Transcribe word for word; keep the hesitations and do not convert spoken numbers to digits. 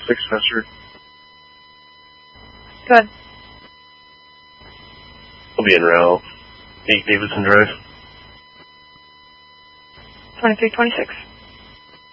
six Fester. Good. I'll be in route. eight Davidson Drive. twenty-three twenty-six.